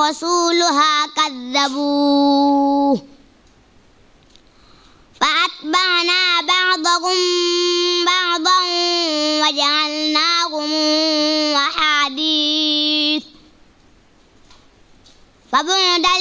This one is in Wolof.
ورسولها كذبوه فأتبعنا بعضهم بعضا وجعلناهم أحاديث فبعدا